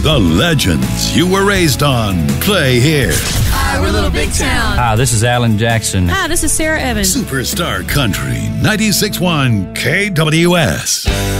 The legends you were raised on play here. Hi, we're Little Big Town. Hi, this is Alan Jackson. Hi, this is Sarah Evans. Superstar Country 96.1 KWS.